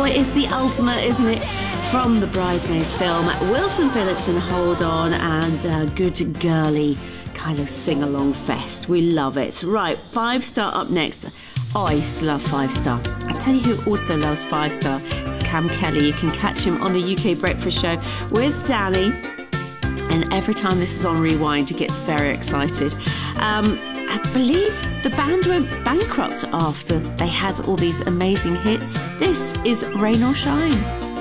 Oh, it is the ultimate, isn't it? From the Bridesmaids film, Wilson Phillips and Hold On, and Good Girly kind of sing-along fest. We love it. Right, 5 Star up next. Oh, I used to love 5 Star. I tell you who also loves 5 Star. It's Cam Kelly. You can catch him on the UK Breakfast Show with Danny. And every time this is on Rewind, he gets very excited. I believe the band went bankrupt after they had all these amazing hits. This is Rain or Shine.